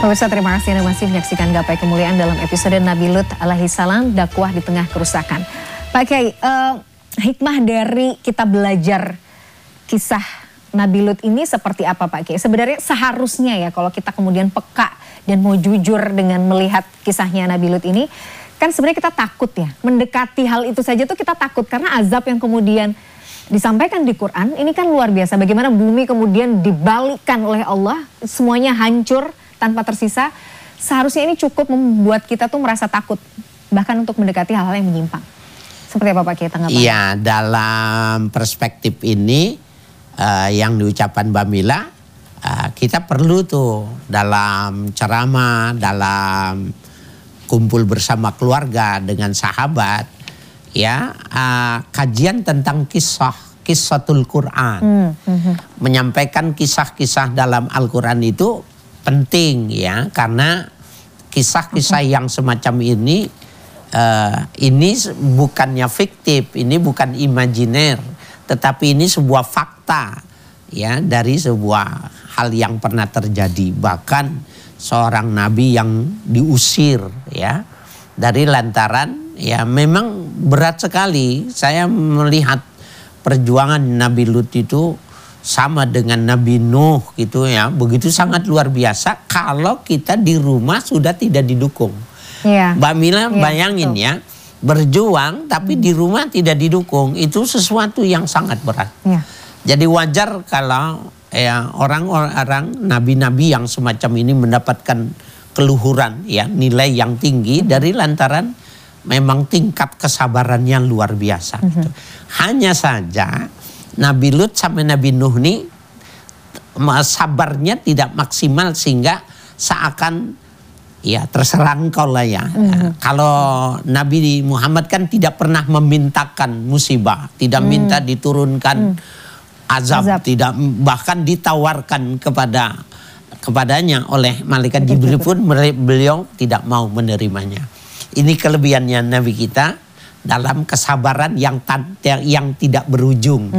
Pemirsa, terima kasih Anda masih menyaksikan Gapai Kemuliaan dalam episode Nabi Lut alaihissalam, dakwah di tengah kerusakan. Pak Kiai, hikmah dari kita belajar kisah Nabi Lut ini seperti apa Pak Kiai? Sebenarnya seharusnya ya kalau kita kemudian peka dan mau jujur dengan melihat kisahnya Nabi Lut ini, kan sebenarnya kita takut ya, mendekati hal itu saja tuh kita takut karena azab yang kemudian disampaikan di Quran ini kan luar biasa. Bagaimana bumi kemudian dibalikkan oleh Allah, semuanya hancur tanpa tersisa. Seharusnya ini cukup membuat kita tuh merasa takut bahkan untuk mendekati hal-hal yang menyimpang. Seperti apa Pak Kiai tanggapannya? Iya, dalam perspektif ini yang diucapkan Mbak Mila, kita perlu tuh dalam ceramah, dalam kumpul bersama keluarga dengan sahabat, ya kajian tentang kisatul Quran, menyampaikan kisah-kisah dalam Al-Quran itu penting ya, karena kisah-kisah yang semacam ini bukannya fiktif, ini bukan imajiner, tetapi ini sebuah fakta ya dari sebuah hal yang pernah terjadi. Bahkan seorang nabi yang diusir ya dari lantaran ya memang berat sekali. Saya melihat perjuangan Nabi Lut itu sama dengan Nabi Nuh gitu ya, begitu sangat luar biasa kalau kita di rumah sudah tidak didukung. Ya. Mbak Mila bayangin ya, berjuang tapi di rumah tidak didukung, itu sesuatu yang sangat berat. Ya. Jadi wajar kalau ya orang-orang nabi-nabi yang semacam ini mendapatkan keluhuran ya, nilai yang tinggi dari lantaran memang tingkat kesabarannya luar biasa. Gitu. Hanya saja Nabi Lut sama Nabi Nuh ini sabarnya tidak maksimal sehingga seakan ya terserah engkau lah ya. Kalau Nabi Muhammad kan tidak pernah memintakan musibah, tidak minta diturunkan azab, tidak bahkan ditawarkan kepadanya oleh malaikat Jibril pun beliau tidak mau menerimanya. Ini kelebihannya Nabi kita dalam kesabaran yang tidak berujung.